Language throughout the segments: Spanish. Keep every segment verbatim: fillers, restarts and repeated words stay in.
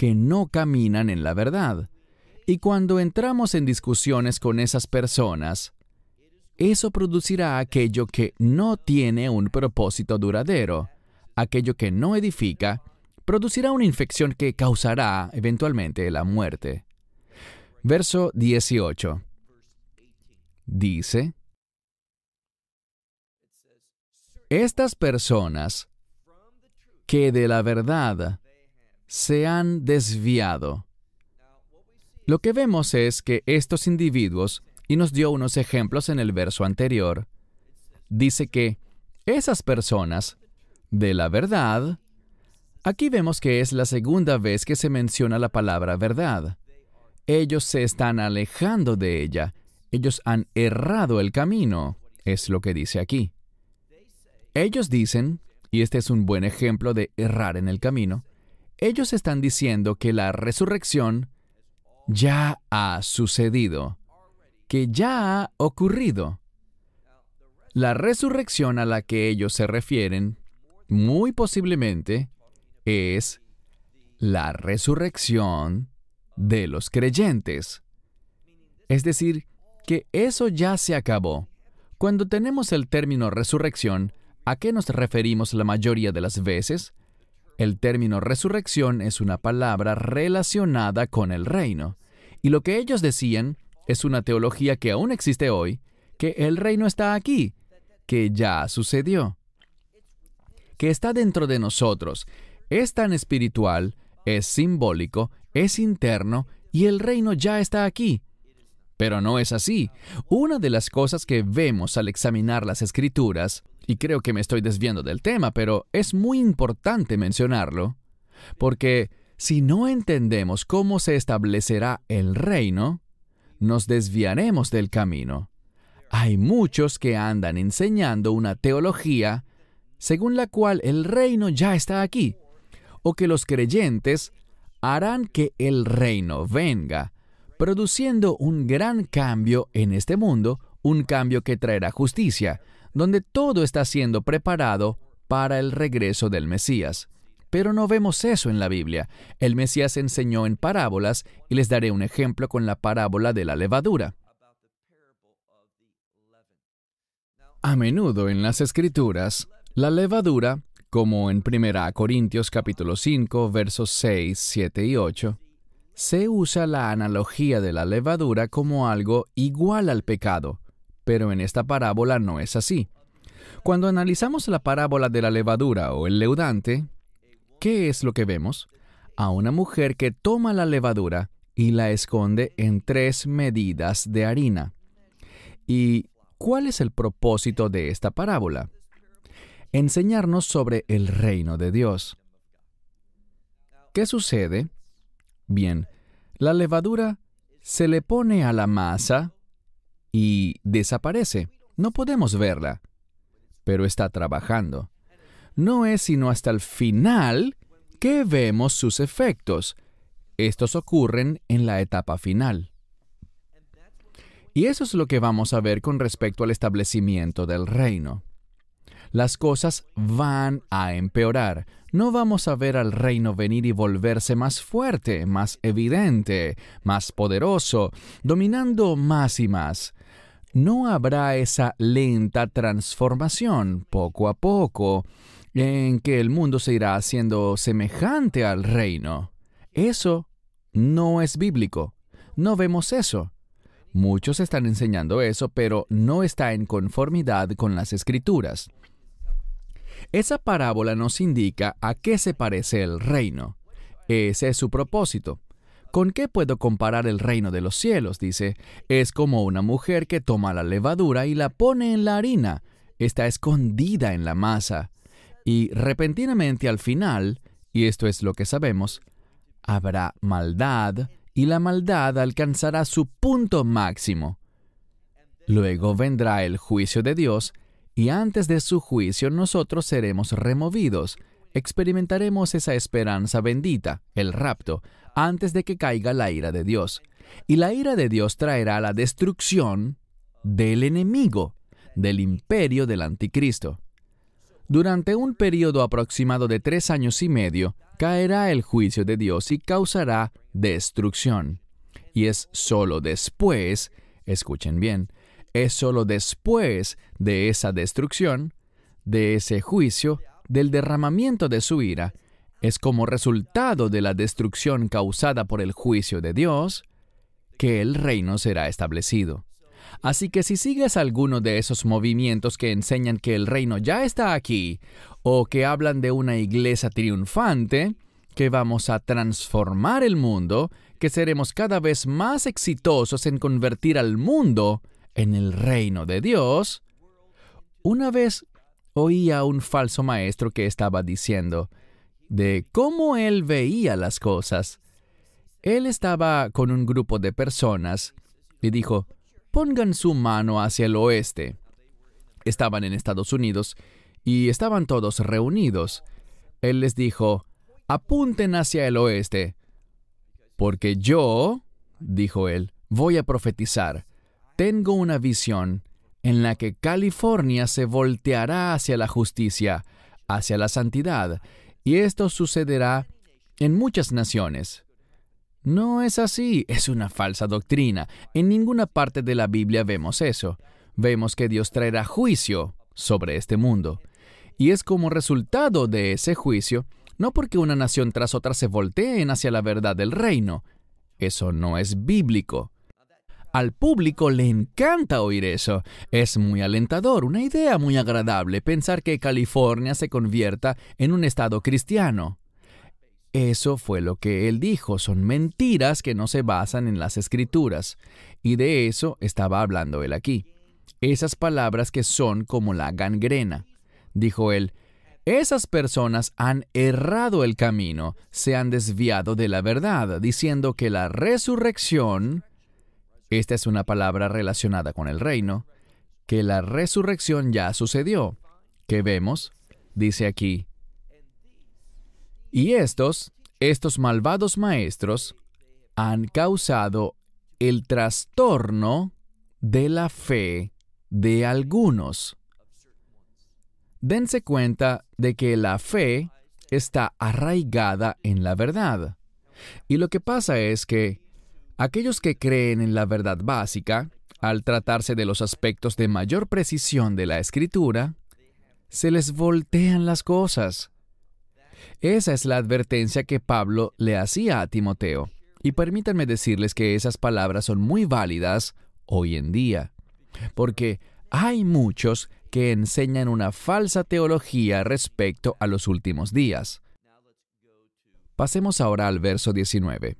que no caminan en la verdad. Y cuando entramos en discusiones con esas personas, eso producirá aquello que no tiene un propósito duradero. Aquello que no edifica, producirá una infección que causará eventualmente la muerte. Verso dieciocho. Dice: estas personas que de la verdad se han desviado. Lo que vemos es que estos individuos, y nos dio unos ejemplos en el verso anterior, dice que esas personas de la verdad, aquí vemos que es la segunda vez que se menciona la palabra verdad. Ellos se están alejando de ella. Ellos han errado el camino, es lo que dice aquí. Ellos dicen, y este es un buen ejemplo de errar en el camino, ellos están diciendo que la resurrección ya ha sucedido, que ya ha ocurrido. La resurrección a la que ellos se refieren, muy posiblemente, es la resurrección de los creyentes. Es decir, que eso ya se acabó. Cuando tenemos el término resurrección, ¿a qué nos referimos la mayoría de las veces? El término resurrección es una palabra relacionada con el reino. Y lo que ellos decían es una teología que aún existe hoy, que el reino está aquí, que ya sucedió, que está dentro de nosotros. Es tan espiritual, es simbólico, es interno, y el reino ya está aquí. Pero no es así. Una de las cosas que vemos al examinar las Escrituras, y creo que me estoy desviando del tema, pero es muy importante mencionarlo, porque si no entendemos cómo se establecerá el reino, nos desviaremos del camino. Hay muchos que andan enseñando una teología según la cual el reino ya está aquí, o que los creyentes harán que el reino venga, produciendo un gran cambio en este mundo, un cambio que traerá justicia, donde todo está siendo preparado para el regreso del Mesías. Pero no vemos eso en la Biblia. El Mesías enseñó en parábolas, y les daré un ejemplo con la parábola de la levadura. A menudo en las Escrituras, la levadura, como en primera Corintios capítulo cinco, versos seis, siete y ocho, se usa la analogía de la levadura como algo igual al pecado, pero en esta parábola no es así. Cuando analizamos la parábola de la levadura o el leudante, ¿qué es lo que vemos? A una mujer que toma la levadura y la esconde en tres medidas de harina. ¿Y cuál es el propósito de esta parábola? Enseñarnos sobre el reino de Dios. ¿Qué sucede? Bien, la levadura se le pone a la masa y desaparece. No podemos verla, pero está trabajando. No es sino hasta el final que vemos sus efectos. Estos ocurren en la etapa final. Y eso es lo que vamos a ver con respecto al establecimiento del reino. Las cosas van a empeorar. No vamos a ver al reino venir y volverse más fuerte, más evidente, más poderoso, dominando más y más. No habrá esa lenta transformación, poco a poco, en que el mundo se irá haciendo semejante al reino. Eso no es bíblico. No vemos eso. Muchos están enseñando eso, pero no está en conformidad con las Escrituras. Esa parábola nos indica a qué se parece el reino. Ese es su propósito. ¿Con qué puedo comparar el reino de los cielos? Dice, es como una mujer que toma la levadura y la pone en la harina. Está escondida en la masa. Y repentinamente al final, y esto es lo que sabemos, habrá maldad, y la maldad alcanzará su punto máximo. Luego vendrá el juicio de Dios, y antes de su juicio nosotros seremos removidos. Experimentaremos esa esperanza bendita, el rapto, antes de que caiga la ira de Dios. Y la ira de Dios traerá la destrucción del enemigo, del imperio del anticristo. Durante un periodo aproximado de tres años y medio, caerá el juicio de Dios y causará destrucción. Y es solo después, escuchen bien, es solo después de esa destrucción, de ese juicio, del derramamiento de su ira, es como resultado de la destrucción causada por el juicio de Dios, que el reino será establecido. Así que si sigues alguno de esos movimientos que enseñan que el reino ya está aquí, o que hablan de una iglesia triunfante, que vamos a transformar el mundo, que seremos cada vez más exitosos en convertir al mundo en el reino de Dios, una vez oí a un falso maestro que estaba diciendo de cómo él veía las cosas. Él estaba con un grupo de personas y dijo, pongan su mano hacia el oeste. Estaban en Estados Unidos y estaban todos reunidos. Él les dijo, apunten hacia el oeste, porque yo, dijo él, voy a profetizar. Tengo una visión en la que California se volteará hacia la justicia, hacia la santidad, y esto sucederá en muchas naciones. No es así, es una falsa doctrina. En ninguna parte de la Biblia vemos eso. Vemos que Dios traerá juicio sobre este mundo. Y es como resultado de ese juicio, no porque una nación tras otra se volteen hacia la verdad del reino. Eso no es bíblico. Al público le encanta oír eso. Es muy alentador, una idea muy agradable pensar que California se convierta en un estado cristiano. Eso fue lo que él dijo. Son mentiras que no se basan en las Escrituras. Y de eso estaba hablando él aquí. Esas palabras que son como la gangrena. Dijo él, esas personas han errado el camino, se han desviado de la verdad, diciendo que la resurrección... Esta es una palabra relacionada con el reino, que la resurrección ya sucedió. ¿Qué vemos? Dice aquí, y estos, estos malvados maestros, han causado el trastorno de la fe de algunos. Dense cuenta de que la fe está arraigada en la verdad. Y lo que pasa es que aquellos que creen en la verdad básica, al tratarse de los aspectos de mayor precisión de la Escritura, se les voltean las cosas. Esa es la advertencia que Pablo le hacía a Timoteo. Y permítanme decirles que esas palabras son muy válidas hoy en día, porque hay muchos que enseñan una falsa teología respecto a los últimos días. Pasemos ahora al verso diecinueve.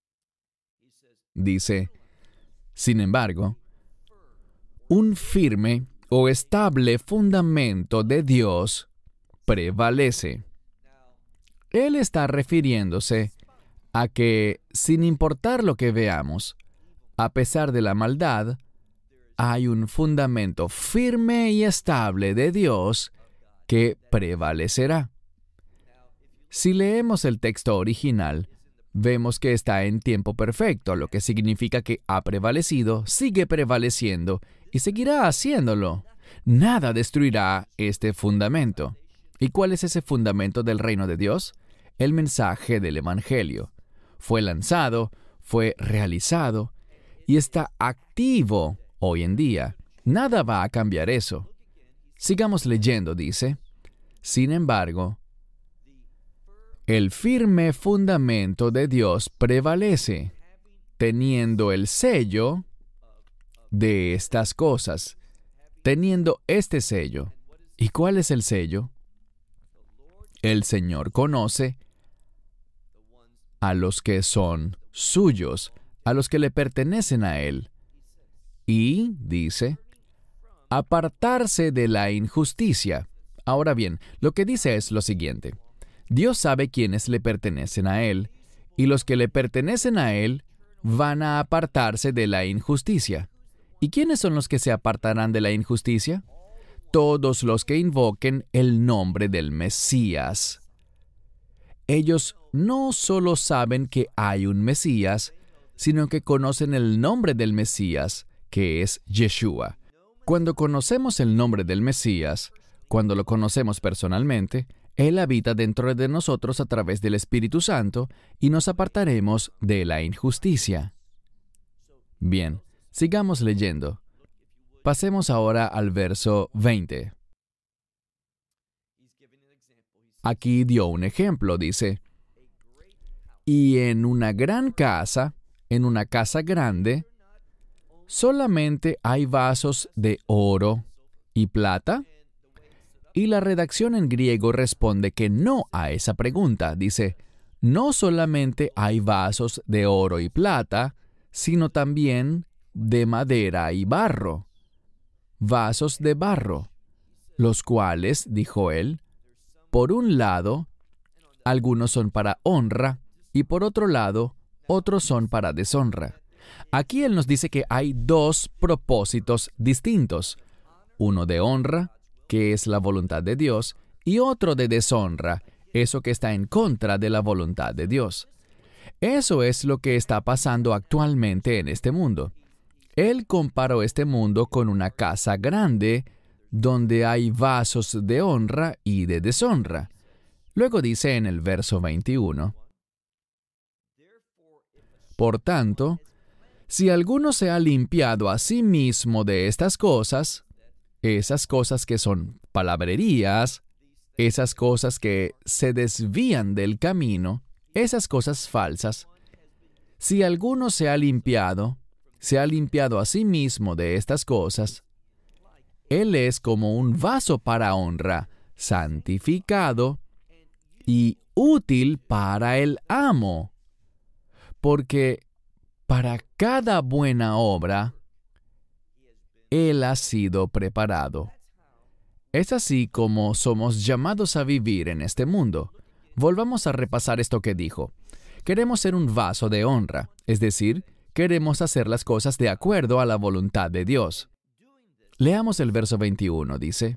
Dice, sin embargo, un firme o estable fundamento de Dios prevalece. Él está refiriéndose a que, sin importar lo que veamos, a pesar de la maldad, hay un fundamento firme y estable de Dios que prevalecerá. Si leemos el texto original, vemos que está en tiempo perfecto, lo que significa que ha prevalecido, sigue prevaleciendo y seguirá haciéndolo. Nada destruirá este fundamento. ¿Y cuál es ese fundamento del reino de Dios? El mensaje del Evangelio. Fue lanzado, fue realizado y está activo hoy en día. Nada va a cambiar eso. Sigamos leyendo, dice. Sin embargo, el firme fundamento de Dios prevalece, teniendo el sello de estas cosas, teniendo este sello. ¿Y cuál es el sello? El Señor conoce a los que son suyos, a los que le pertenecen a Él. Y, dice, apartarse de la injusticia. Ahora bien, lo que dice es lo siguiente. Dios sabe quiénes le pertenecen a Él, y los que le pertenecen a Él van a apartarse de la injusticia. ¿Y quiénes son los que se apartarán de la injusticia? Todos los que invoquen el nombre del Mesías. Ellos no solo saben que hay un Mesías, sino que conocen el nombre del Mesías, que es Yeshua. Cuando conocemos el nombre del Mesías, cuando lo conocemos personalmente, Él habita dentro de nosotros a través del Espíritu Santo y nos apartaremos de la injusticia. Bien, sigamos leyendo. Pasemos ahora al verso veinte. Aquí dio un ejemplo, dice, y en una gran casa, en una casa grande, ¿solamente hay vasos de oro y plata? Y la redacción en griego responde que no a esa pregunta. Dice, no solamente hay vasos de oro y plata, sino también de madera y barro. Vasos de barro, los cuales, dijo él, por un lado, algunos son para honra, y por otro lado, otros son para deshonra. Aquí él nos dice que hay dos propósitos distintos, uno de honra, que es la voluntad de Dios, y otro de deshonra, eso que está en contra de la voluntad de Dios. Eso es lo que está pasando actualmente en este mundo. Él comparó este mundo con una casa grande, donde hay vasos de honra y de deshonra. Luego dice en el verso veintiuno, por tanto, si alguno se ha limpiado a sí mismo de estas cosas, esas cosas que son palabrerías, esas cosas que se desvían del camino, esas cosas falsas, si alguno se ha limpiado, se ha limpiado a sí mismo de estas cosas, él es como un vaso para honra, santificado y útil para el amo, porque para cada buena obra, él ha sido preparado. Es así como somos llamados a vivir en este mundo. Volvamos a repasar esto que dijo. Queremos ser un vaso de honra, es decir, queremos hacer las cosas de acuerdo a la voluntad de Dios. Leamos el verso veintiuno, dice,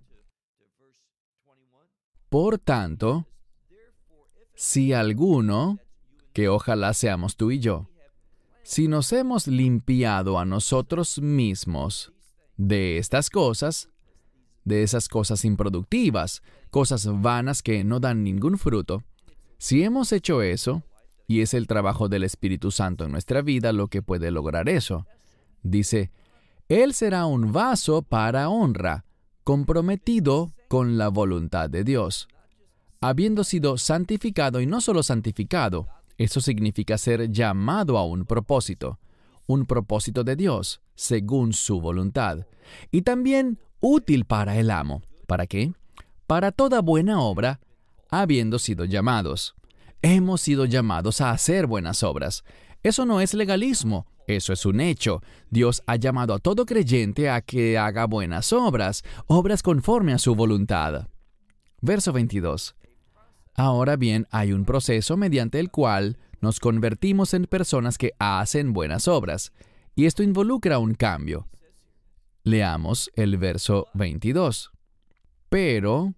por tanto, si alguno, que ojalá seamos tú y yo, si nos hemos limpiado a nosotros mismos de estas cosas, de esas cosas improductivas, cosas vanas que no dan ningún fruto, si hemos hecho eso, y es el trabajo del Espíritu Santo en nuestra vida lo que puede lograr eso, dice, Él será un vaso para honra, comprometido con la voluntad de Dios, habiendo sido santificado, y no solo santificado, eso significa ser llamado a un propósito, un propósito de Dios, según su voluntad, y también útil para el amo. ¿Para qué? Para toda buena obra, habiendo sido llamados. Hemos sido llamados a hacer buenas obras. Eso no es legalismo, eso es un hecho. Dios ha llamado a todo creyente a que haga buenas obras, obras conforme a su voluntad. Verso veintidós. Ahora bien, hay un proceso mediante el cual nos convertimos en personas que hacen buenas obras, y esto involucra un cambio. Leamos el verso veintidós. Pero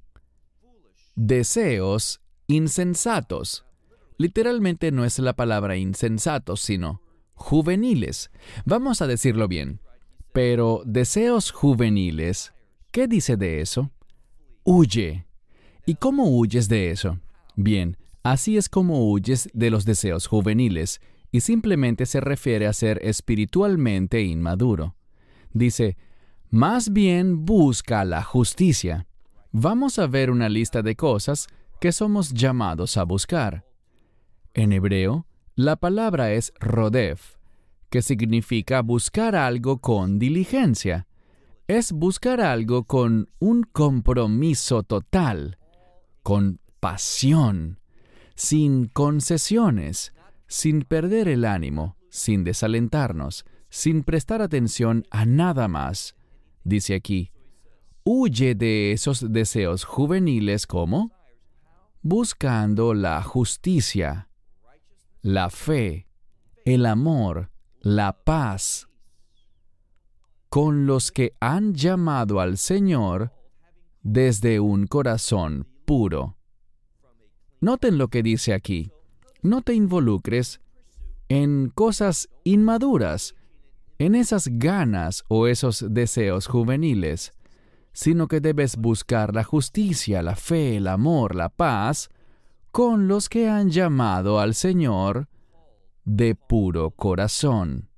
deseos insensatos. Literalmente no es la palabra insensatos, sino juveniles. Vamos a decirlo bien. Pero deseos juveniles, ¿qué dice de eso? Huye. ¿Y cómo huyes de eso? Bien, así es como huyes de los deseos juveniles, y simplemente se refiere a ser espiritualmente inmaduro. Dice, más bien busca la justicia. Vamos a ver una lista de cosas que somos llamados a buscar. En hebreo, la palabra es rodef, que significa buscar algo con diligencia. Es buscar algo con un compromiso total, con pasión, sin concesiones, sin perder el ánimo, sin desalentarnos, sin prestar atención a nada más. Dice aquí, huye de esos deseos juveniles como buscando la justicia, la fe, el amor, la paz, con los que han llamado al Señor desde un corazón puro. Noten lo que dice aquí. No te involucres en cosas inmaduras, en esas ganas o esos deseos juveniles, sino que debes buscar la justicia, la fe, el amor, la paz, con los que han llamado al Señor de puro corazón.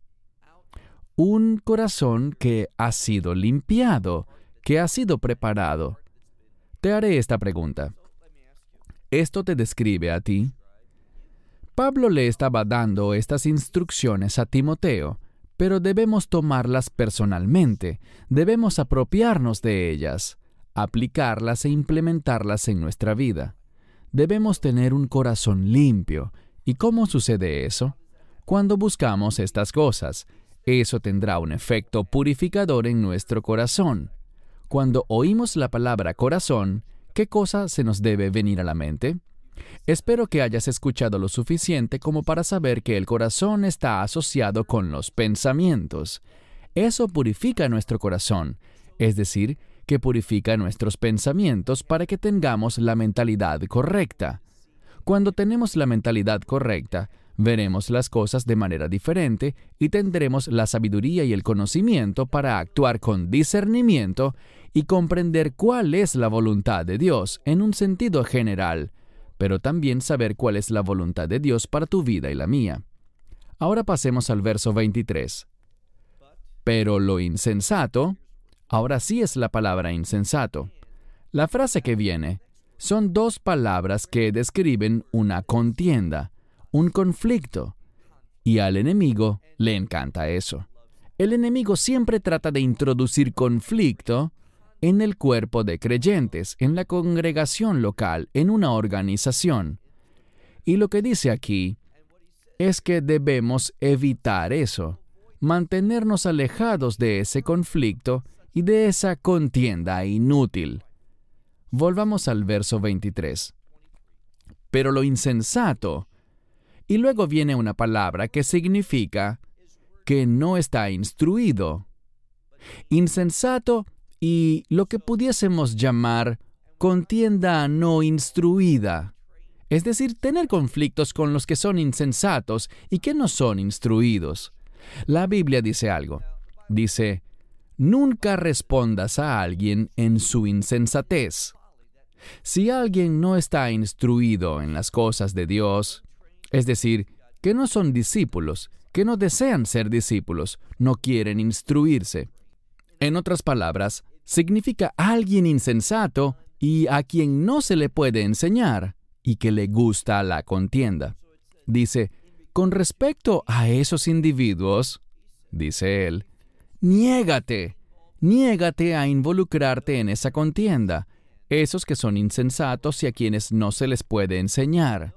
Un corazón que ha sido limpiado, que ha sido preparado. Te haré esta pregunta. ¿Esto te describe a ti? Pablo le estaba dando estas instrucciones a Timoteo, pero debemos tomarlas personalmente, debemos apropiarnos de ellas, aplicarlas e implementarlas en nuestra vida. Debemos tener un corazón limpio. ¿Y cómo sucede eso? Cuando buscamos estas cosas, eso tendrá un efecto purificador en nuestro corazón. Cuando oímos la palabra corazón, ¿qué cosa se nos debe venir a la mente? Espero que hayas escuchado lo suficiente como para saber que el corazón está asociado con los pensamientos. Eso purifica nuestro corazón, es decir, que purifica nuestros pensamientos para que tengamos la mentalidad correcta. Cuando tenemos la mentalidad correcta, veremos las cosas de manera diferente y tendremos la sabiduría y el conocimiento para actuar con discernimiento y comprender cuál es la voluntad de Dios en un sentido general, pero también saber cuál es la voluntad de Dios para tu vida y la mía. Ahora pasemos al verso veintitrés. Pero lo insensato, ahora sí es la palabra insensato. La frase que viene son dos palabras que describen una contienda, un conflicto, y al enemigo le encanta eso. El enemigo siempre trata de introducir conflicto en el cuerpo de creyentes, en la congregación local, en una organización. Y lo que dice aquí es que debemos evitar eso, mantenernos alejados de ese conflicto y de esa contienda inútil. Volvamos al verso veintitrés. Pero lo insensato, y luego viene una palabra que significa que no está instruido. Insensato y lo que pudiésemos llamar contienda no instruida. Es decir, tener conflictos con los que son insensatos y que no son instruidos. La Biblia dice algo. Dice, nunca respondas a alguien en su insensatez. Si alguien no está instruido en las cosas de Dios, es decir, que no son discípulos, que no desean ser discípulos, no quieren instruirse. En otras palabras, significa alguien insensato y a quien no se le puede enseñar y que le gusta la contienda. Dice, con respecto a esos individuos, dice él, niégate, niégate a involucrarte en esa contienda, esos que son insensatos y a quienes no se les puede enseñar,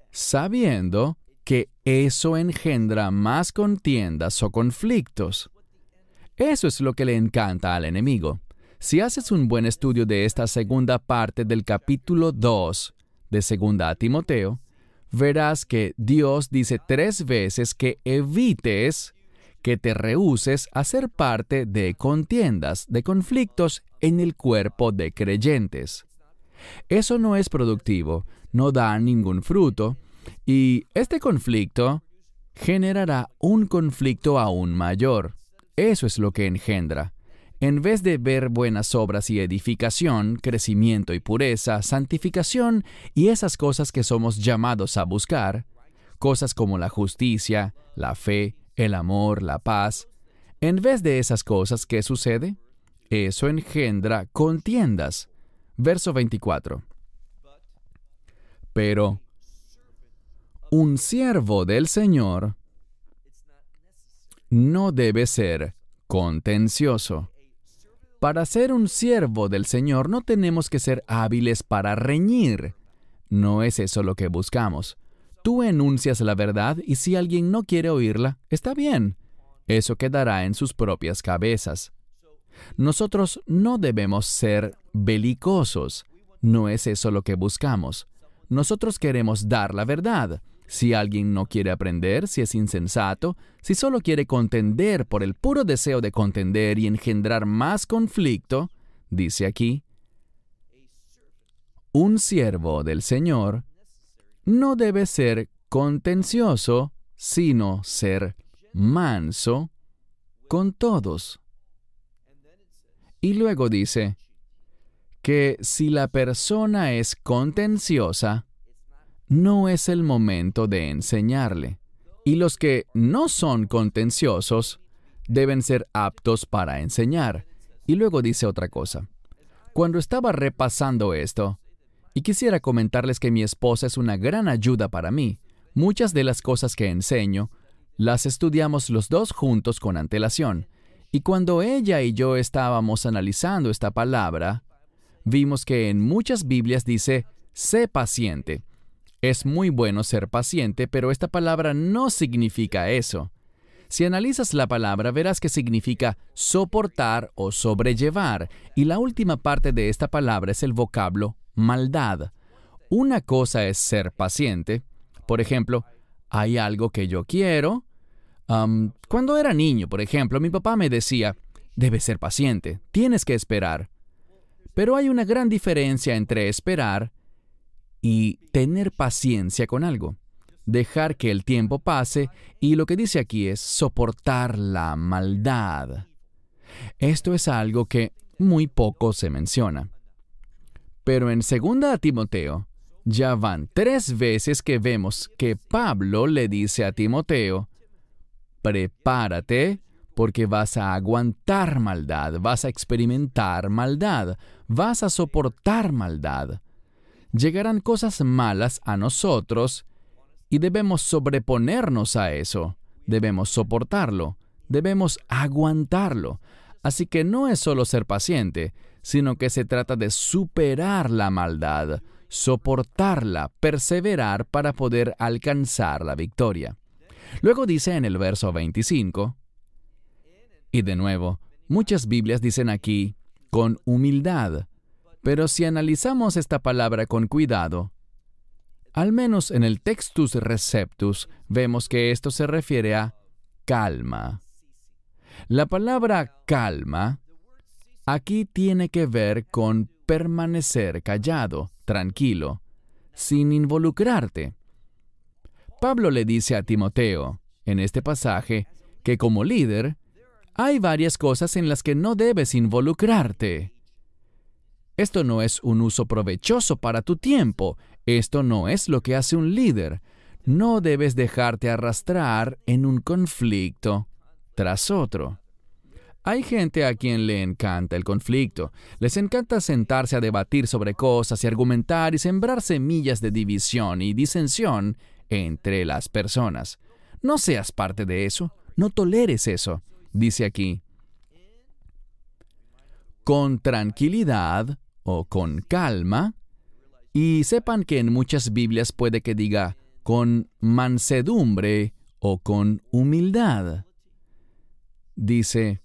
sabiendo que eso engendra más contiendas o conflictos. Eso es lo que le encanta al enemigo. Si haces un buen estudio de esta segunda parte del capítulo dos de Segunda a Timoteo, verás que Dios dice tres veces que evites, que te rehúses a ser parte de contiendas, de conflictos en el cuerpo de creyentes. Eso no es productivo, no da ningún fruto, y este conflicto generará un conflicto aún mayor. Eso es lo que engendra. En vez de ver buenas obras y edificación, crecimiento y pureza, santificación y esas cosas que somos llamados a buscar, cosas como la justicia, la fe, el amor, la paz, en vez de esas cosas, ¿qué sucede? Eso engendra contiendas. Verso veinticuatro. Pero un siervo del Señor no debe ser contencioso. Para ser un siervo del Señor no tenemos que ser hábiles para reñir. No es eso lo que buscamos. Tú enuncias la verdad y si alguien no quiere oírla, está bien. Eso quedará en sus propias cabezas. Nosotros no debemos ser belicosos. No es eso lo que buscamos. Nosotros queremos dar la verdad. Si alguien no quiere aprender, si es insensato, si solo quiere contender por el puro deseo de contender y engendrar más conflicto, dice aquí, un siervo del Señor no debe ser contencioso, sino ser manso con todos. Y luego dice, que si la persona es contenciosa, no es el momento de enseñarle. Y los que no son contenciosos deben ser aptos para enseñar. Y luego dice otra cosa. Cuando estaba repasando esto, y quisiera comentarles que mi esposa es una gran ayuda para mí, muchas de las cosas que enseño las estudiamos los dos juntos con antelación. Y cuando ella y yo estábamos analizando esta palabra, vimos que en muchas Biblias dice, sé paciente. Es muy bueno ser paciente, pero esta palabra no significa eso. Si analizas la palabra, verás que significa soportar o sobrellevar, y la última parte de esta palabra es el vocablo maldad. Una cosa es ser paciente. Por ejemplo, hay algo que yo quiero. Um, cuando era niño, por ejemplo, mi papá me decía, debes ser paciente, tienes que esperar. Pero hay una gran diferencia entre esperar y tener paciencia con algo. Dejar que el tiempo pase, y lo que dice aquí es soportar la maldad. Esto es algo que muy poco se menciona. Pero en segunda a Timoteo, ya van tres veces que vemos que Pablo le dice a Timoteo, prepárate porque vas a aguantar maldad, vas a experimentar maldad, vas a soportar maldad. Llegarán cosas malas a nosotros y debemos sobreponernos a eso, debemos soportarlo, debemos aguantarlo. Así que no es solo ser paciente, sino que se trata de superar la maldad, soportarla, perseverar para poder alcanzar la victoria. Luego dice en el verso veinticinco, y de nuevo, muchas Biblias dicen aquí, con humildad, pero si analizamos esta palabra con cuidado, al menos en el Textus Receptus, vemos que esto se refiere a calma. La palabra calma aquí tiene que ver con permanecer callado, tranquilo, sin involucrarte. Pablo le dice a Timoteo, en este pasaje, que como líder, hay varias cosas en las que no debes involucrarte. Esto no es un uso provechoso para tu tiempo. Esto no es lo que hace un líder. No debes dejarte arrastrar en un conflicto tras otro. Hay gente a quien le encanta el conflicto. Les encanta sentarse a debatir sobre cosas y argumentar y sembrar semillas de división y disensión entre las personas. No seas parte de eso. No toleres eso. Dice aquí, con tranquilidad o con calma, y sepan que en muchas Biblias puede que diga con mansedumbre o con humildad. Dice,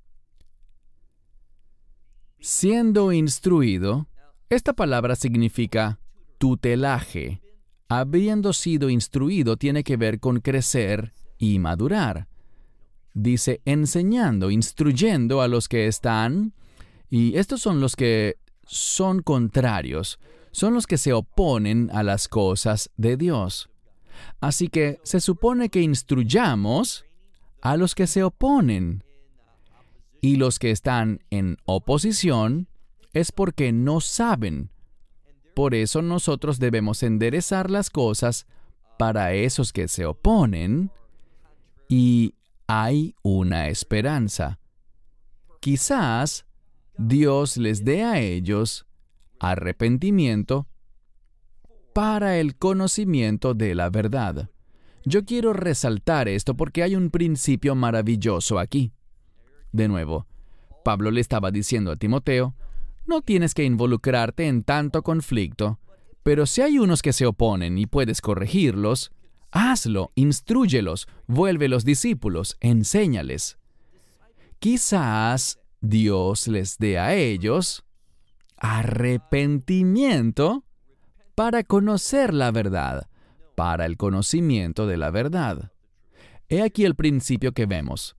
siendo instruido, esta palabra significa tutelaje. Habiendo sido instruido tiene que ver con crecer y madurar. Dice, enseñando, instruyendo a los que están, y estos son los que son contrarios, son los que se oponen a las cosas de Dios. Así que se supone que instruyamos a los que se oponen. Y los que están en oposición es porque no saben. Por eso nosotros debemos enderezar las cosas para esos que se oponen, y hay una esperanza. Quizás Dios les dé a ellos arrepentimiento para el conocimiento de la verdad. Yo quiero resaltar esto porque hay un principio maravilloso aquí. De nuevo, Pablo le estaba diciendo a Timoteo, no tienes que involucrarte en tanto conflicto, pero si hay unos que se oponen y puedes corregirlos, hazlo, instrúyelos, vuélvelos discípulos, enséñales. Quizás Dios les dé a ellos arrepentimiento para conocer la verdad, para el conocimiento de la verdad. He aquí el principio que vemos.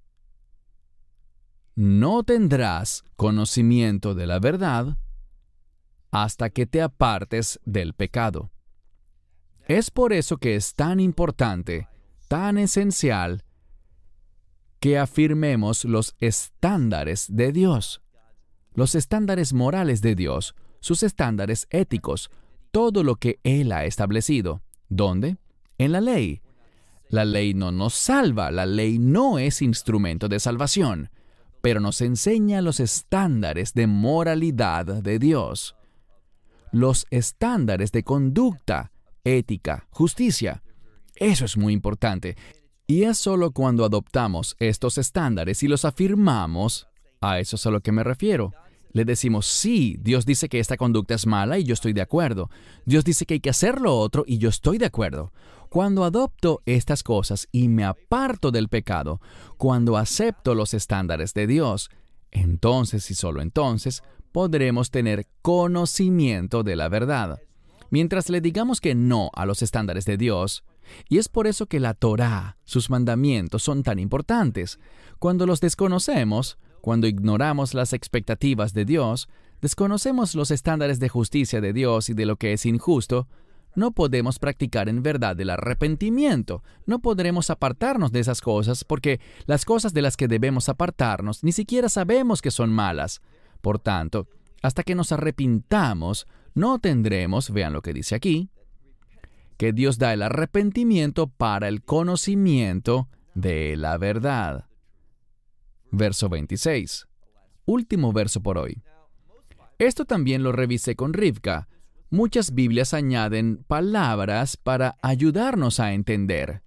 No tendrás conocimiento de la verdad hasta que te apartes del pecado. Es por eso que es tan importante, tan esencial, que afirmemos los estándares de Dios. los estándares morales de Dios, sus estándares éticos, todo lo que Él ha establecido. ¿Dónde? En la ley. La ley no nos salva, la ley no es instrumento de salvación, pero nos enseña los estándares de moralidad de Dios. Los estándares de conducta, ética, justicia. Eso es muy importante. Y es solo cuando adoptamos estos estándares y los afirmamos, a eso es a lo que me refiero. Le decimos, sí, Dios dice que esta conducta es mala y yo estoy de acuerdo. Dios dice que hay que hacer lo otro y yo estoy de acuerdo. Cuando adopto estas cosas y me aparto del pecado, cuando acepto los estándares de Dios, entonces y solo entonces podremos tener conocimiento de la verdad. Mientras le digamos que no a los estándares de Dios, y es por eso que la Torá, sus mandamientos, son tan importantes. Cuando los desconocemos, cuando ignoramos las expectativas de Dios, desconocemos los estándares de justicia de Dios y de lo que es injusto, no podemos practicar en verdad el arrepentimiento. No podremos apartarnos de esas cosas porque las cosas de las que debemos apartarnos ni siquiera sabemos que son malas. Por tanto, hasta que nos arrepintamos, no tendremos, vean lo que dice aquí, que Dios da el arrepentimiento para el conocimiento de la verdad. Verso veintiséis. Último verso por hoy. Esto también lo revisé con Rivka. Muchas Biblias añaden palabras para ayudarnos a entender.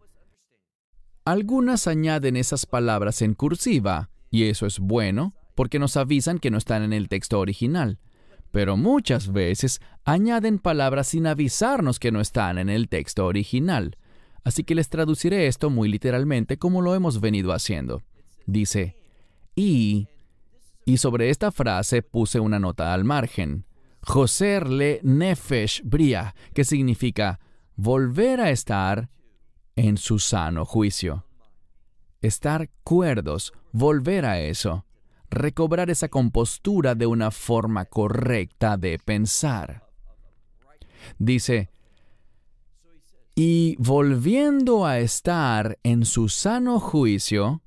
Algunas añaden esas palabras en cursiva, y eso es bueno, porque nos avisan que no están en el texto original. Pero muchas veces añaden palabras sin avisarnos que no están en el texto original. Así que les traduciré esto muy literalmente como lo hemos venido haciendo. Dice, y, y sobre esta frase puse una nota al margen. Joser le nefesh bria, que significa volver a estar en su sano juicio. Estar cuerdos, volver a eso. Recobrar esa compostura de una forma correcta de pensar. Dice, y volviendo a estar en su sano juicio,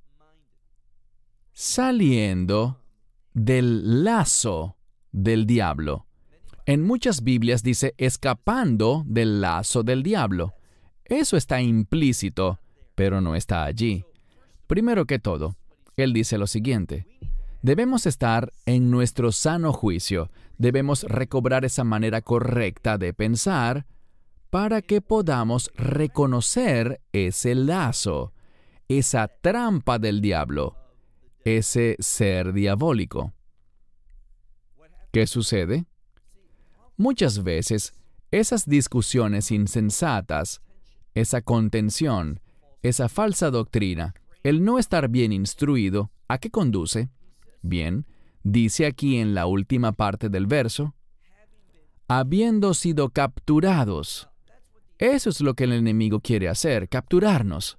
saliendo del lazo del diablo. En muchas Biblias dice escapando del lazo del diablo. Eso está implícito, pero no está allí. Primero que todo, él dice lo siguiente. Debemos estar en nuestro sano juicio. Debemos recobrar esa manera correcta de pensar para que podamos reconocer ese lazo, esa trampa del diablo, ese ser diabólico. ¿Qué sucede? Muchas veces, esas discusiones insensatas, esa contención, esa falsa doctrina, el no estar bien instruido, ¿a qué conduce? Bien, dice aquí en la última parte del verso, habiendo sido capturados. Eso es lo que el enemigo quiere hacer, capturarnos.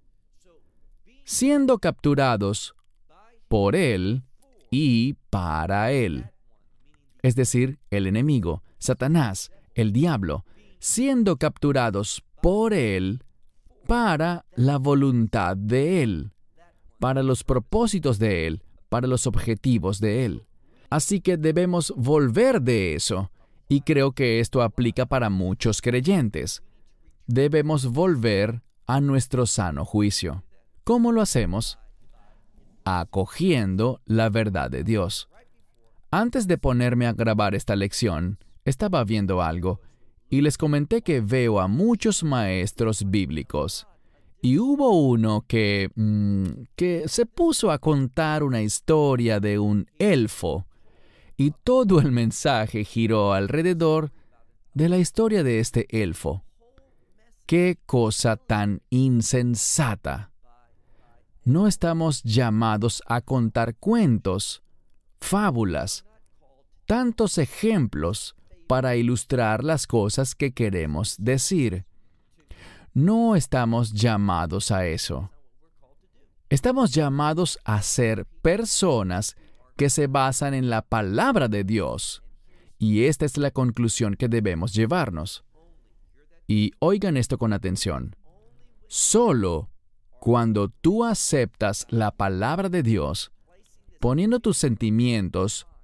Siendo capturados por él y para él. Es decir, el enemigo, Satanás, el diablo, siendo capturados por él para la voluntad de él, para los propósitos de él, para los objetivos de él. Así que debemos volver de eso, y creo que esto aplica para muchos creyentes. Debemos volver a nuestro sano juicio. ¿Cómo lo hacemos? Acogiendo la verdad de Dios. Antes de ponerme a grabar esta lección, estaba viendo algo, y les comenté que veo a muchos maestros bíblicos. Y hubo uno que, mmm, que se puso a contar una historia de un elfo, y todo el mensaje giró alrededor de la historia de este elfo. ¡Qué cosa tan insensata! No estamos llamados a contar cuentos, fábulas, tantos ejemplos para ilustrar las cosas que queremos decir. No estamos llamados a eso. Estamos llamados a ser personas que se basan en la palabra de Dios. Y esta es la conclusión que debemos llevarnos. Y oigan esto con atención. Solo cuando tú aceptas la palabra de Dios, poniendo tus sentimientos,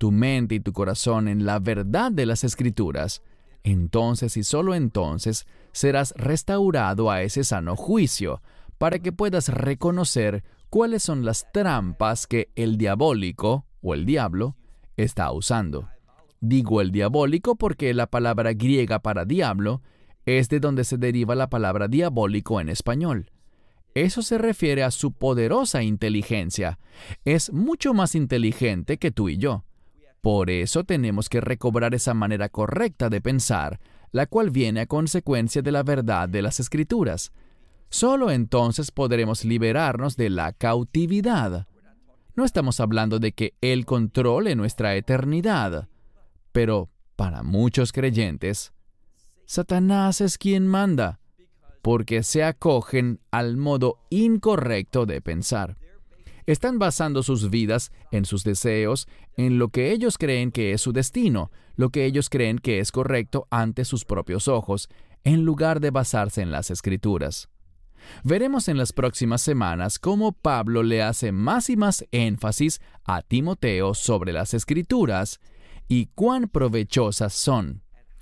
tu mente y tu corazón en la verdad de las Escrituras, entonces y solo entonces serás restaurado a ese sano juicio, para que puedas reconocer cuáles son las trampas que el diabólico, o el diablo, está usando. Digo el diabólico porque la palabra griega para diablo es de donde se deriva la palabra diabólico en español. Eso se refiere a su poderosa inteligencia. Es mucho más inteligente que tú y yo. Por eso tenemos que recobrar esa manera correcta de pensar, la cual viene a consecuencia de la verdad de las Escrituras. Solo entonces podremos liberarnos de la cautividad. No estamos hablando de que Él controle nuestra eternidad, pero para muchos creyentes, Satanás es quien manda, porque se acogen al modo incorrecto de pensar. Están basando sus vidas en sus deseos, en lo que ellos creen que es su destino, lo que ellos creen que es correcto ante sus propios ojos, en lugar de basarse en las Escrituras. Veremos en las próximas semanas cómo Pablo le hace más y más énfasis a Timoteo sobre las Escrituras y cuán provechosas son.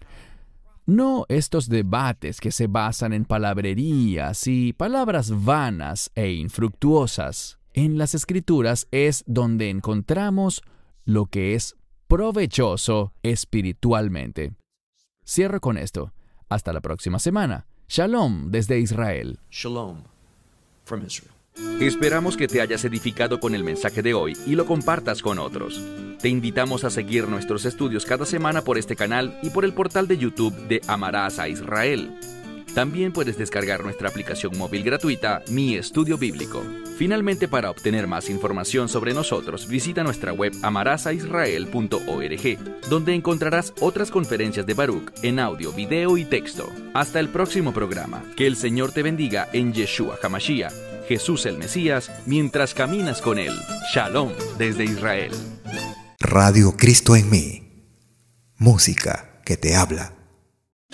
No estos debates que se basan en palabrerías y palabras vanas e infructuosas. En las Escrituras es donde encontramos lo que es provechoso espiritualmente. Cierro con esto. Hasta la próxima semana. Shalom desde Israel. Shalom from Israel. Esperamos que te hayas edificado con el mensaje de hoy y lo compartas con otros. Te invitamos a seguir nuestros estudios cada semana por este canal y por el portal de YouTube de Amarás a Israel. También puedes descargar nuestra aplicación móvil gratuita, Mi Estudio Bíblico. Finalmente, para obtener más información sobre nosotros, visita nuestra web amarás a israel punto org, donde encontrarás otras conferencias de Baruch en audio, video y texto. Hasta el próximo programa. Que el Señor te bendiga en Yeshua HaMashiach, Jesús el Mesías, mientras caminas con Él. Shalom desde Israel. Radio Cristo en mí. Música que te habla.